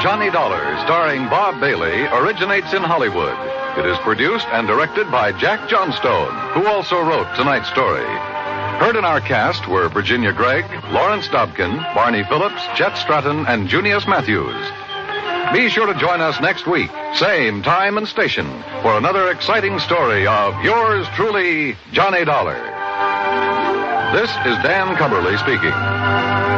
Johnny Dollar, starring Bob Bailey, originates in Hollywood. It is produced and directed by Jack Johnstone, who also wrote tonight's story. Heard in our cast were Virginia Gregg, Lawrence Dobkin, Barney Phillips, Chet Stratton, and Junius Matthews. Be sure to join us next week, same time and station, for another exciting story of yours truly, Johnny Dollar. This is Dan Cumberly speaking.